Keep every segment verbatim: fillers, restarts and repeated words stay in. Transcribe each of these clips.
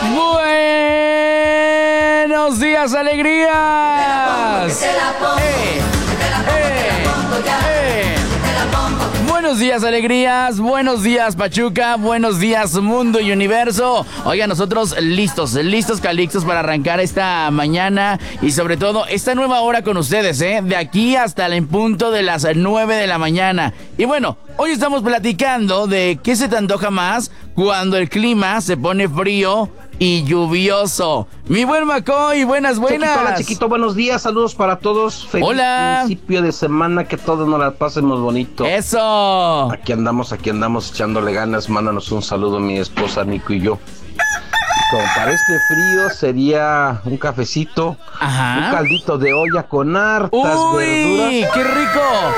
Buenos días, alegrías. Eh, eh, eh. Buenos días, alegrías. Buenos días, Pachuca. Buenos días, mundo y universo. Oigan, nosotros listos, listos, calixtos para arrancar esta mañana y sobre todo esta nueva hora con ustedes, ¿eh? De aquí hasta el punto de las nueve de la mañana. Y bueno, hoy estamos platicando de qué se te antoja más cuando el clima se pone frío y lluvioso. Mi buen Macoy, buenas, buenas. Chiquito, hola, chiquito, buenos días, saludos para todos. Feliz Hola. Principio de semana, que todos nos la pasemos bonito. Eso. Aquí andamos, aquí andamos echándole ganas. Mándanos un saludo mi esposa Nico y yo. Como para este frío sería un cafecito, Ajá. un caldito de olla con hartas Uy, verduras. ¡qué rico!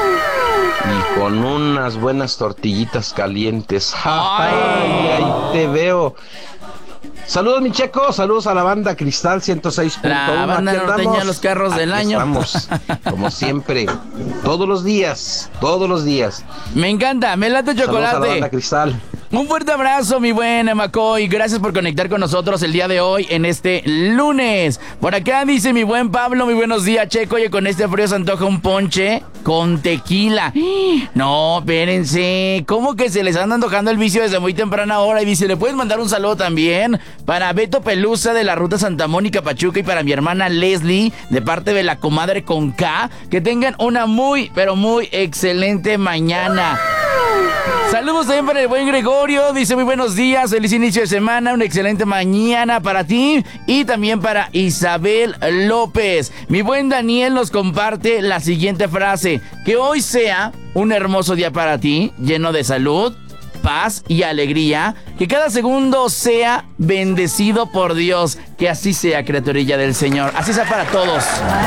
Y con unas buenas tortillitas calientes. Ay. Ay, ahí te veo. Saludos, mi Checo, saludos a la banda Cristal ciento seis punto uno. La banda Aquí norteña andamos. de los carros del Aquí año. Estamos, como siempre, todos los días, todos los días. Me encanta, me late Saludos a la chocolate. banda Cristal. Un fuerte abrazo, mi buen Macoy. Gracias por conectar con nosotros el día de hoy en este lunes. Por acá dice mi buen Pablo, muy buenos días, Checo. Oye, con este frío se antoja un ponche con tequila. No, espérense. ¿Cómo que se les anda antojando el vicio desde muy temprana hora? Y dice, ¿le puedes mandar un saludo también para Beto Pelusa de la Ruta Santa Mónica Pachuca y para mi hermana Leslie de parte de la comadre con K? Que tengan una muy, pero muy excelente mañana. Saludos también para el buen Gregorio, dice muy buenos días, feliz inicio de semana, una excelente mañana para ti y también para Isabel López. Mi buen Daniel nos comparte la siguiente frase: que hoy sea un hermoso día para ti, lleno de salud, paz y alegría, que cada segundo sea bendecido por Dios, que así sea, criaturilla del Señor, así sea para todos.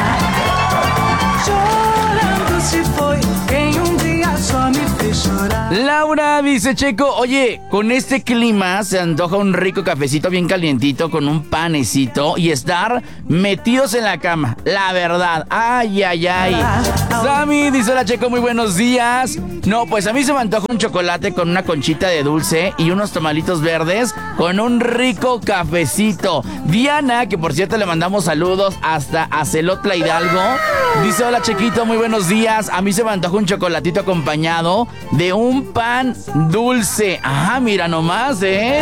Laura dice, Checo, oye, con este clima se antoja un rico cafecito bien calientito con un panecito y estar metidos en la cama, la verdad. Ay, ay, ay. Sammy dice, hola, Checo, muy buenos días. No, pues a mí se me antoja un chocolate con una conchita de dulce y unos tamalitos verdes con un rico cafecito. Diana, que por cierto le mandamos saludos hasta Acelotla Hidalgo, dice, hola, Chequito, muy buenos días. A mí se me antoja un chocolatito acompañado de un pan dulce. Ajá, mira nomás, ¿eh?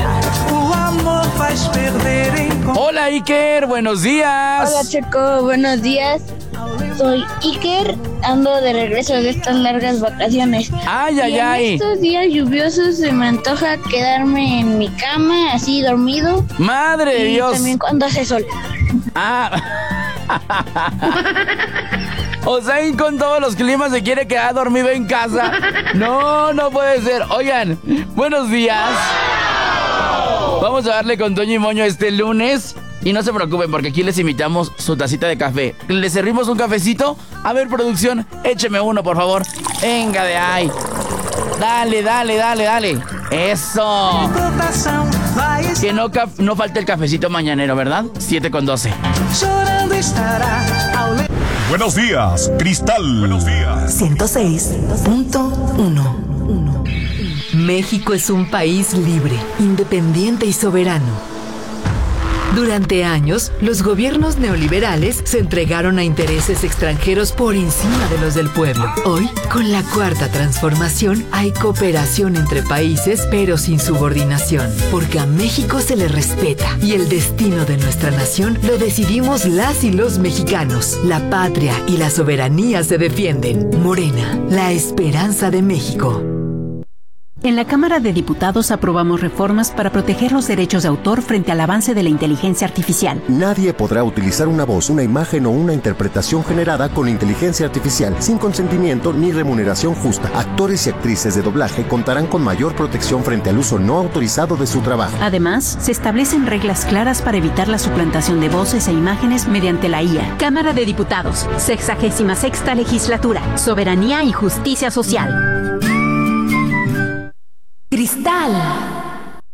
Hola, Iker, buenos días. Hola, Checo, buenos días. Soy Iker, ando de regreso de estas largas vacaciones. Ay, ay, y en ay. estos días lluviosos se me antoja quedarme en mi cama, así dormido. Madre de y Dios. también cuando hace sol. Ah. O sea, y con todos los climas se quiere quedar dormido en casa. No, no puede ser. Oigan, buenos días. Vamos a darle con Toño y Moño este lunes. Y no se preocupen porque aquí les invitamos su tacita de café. ¿Les servimos un cafecito? A ver, producción, écheme uno, por favor. Venga de ahí. Dale, dale, dale, dale. Eso. Que no, caf- no falte el cafecito mañanero, ¿verdad? siete con doce. Buenos días, Cristal. Buenos días. ciento seis punto uno. México es un país libre, independiente y soberano. Durante años, los gobiernos neoliberales se entregaron a intereses extranjeros por encima de los del pueblo. Hoy, con la cuarta transformación, hay cooperación entre países, pero sin subordinación, porque a México se le respeta y el destino de nuestra nación lo decidimos las y los mexicanos. La patria y la soberanía se defienden. Morena, la esperanza de México. En la Cámara de Diputados aprobamos reformas para proteger los derechos de autor frente al avance de la inteligencia artificial. Nadie podrá utilizar una voz, una imagen o una interpretación generada con inteligencia artificial sin consentimiento ni remuneración justa. Actores y actrices de doblaje contarán con mayor protección frente al uso no autorizado de su trabajo. Además, se establecen reglas claras para evitar la suplantación de voces e imágenes mediante la I A. Cámara de Diputados, sexagésima sexta legislatura, soberanía y justicia social. Cristal.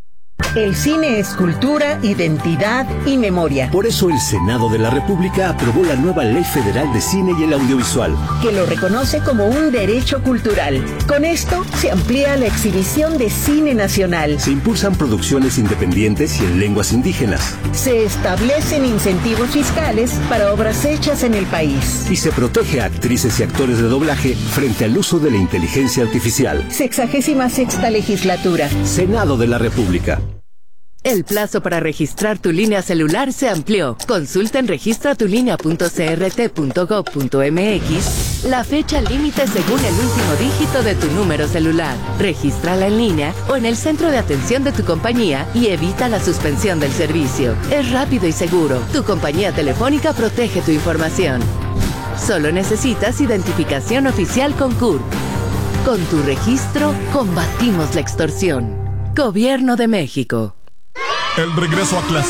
El cine es cultura, identidad y memoria. Por eso el Senado de la República aprobó la nueva Ley Federal de Cine y el Audiovisual, que lo reconoce como un derecho cultural. Con esto se amplía la exhibición de cine nacional. Se impulsan producciones independientes y en lenguas indígenas. Se establecen incentivos fiscales para obras hechas en el país. Y se protege a actrices y actores de doblaje frente al uso de la inteligencia artificial. Sexagésima sexta legislatura. Senado de la República. El plazo para registrar tu línea celular se amplió. Consulta en registratulinea punto c r t punto gob punto m x la fecha límite según el último dígito de tu número celular. Regístrala en línea o en el centro de atención de tu compañía y evita la suspensión del servicio. Es rápido y seguro. Tu compañía telefónica protege tu información. Solo necesitas identificación oficial con C U R. Con tu registro, combatimos la extorsión. Gobierno de México. El regreso a clase.